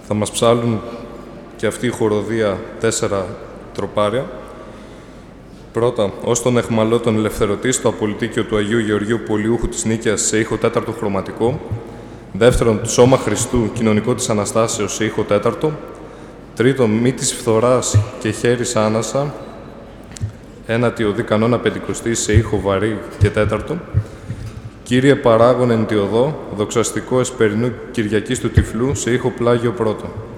Θα μας ψάλουν και αυτή η χοροδία 4 τροπάρια. Πρώτα, ως τον αιχμαλό των ελευθερωτή στο απολυτίκιο του Αγίου Γεωργίου Πολιούχου της Νίκαιας σε ήχο 4ο χρωματικό. Δεύτερον, σώμα Χριστού, κοινωνικό της Αναστάσεως σε ήχο 4ο. Τρίτον, μη της φθοράς και χέρις άνασα, ένατη οδή κανόνα πεντηκοστή σε ήχο βαρύ και 4ο. Κύριε παράγον εν τη οδό, δοξαστικό εσπερινού Κυριακής του Τυφλού σε ήχο πλάγιο 1ο.